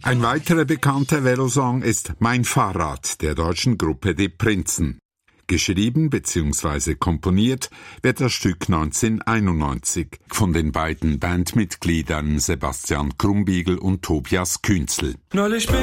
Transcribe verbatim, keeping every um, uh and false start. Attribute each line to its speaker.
Speaker 1: Ein weiterer bekannter Velosong ist Mein Fahrrad der deutschen Gruppe Die Prinzen. Geschrieben bzw. komponiert wird das Stück neunzehnhunderteinundneunzig von den beiden Bandmitgliedern Sebastian Krumbiegel und Tobias Künzel.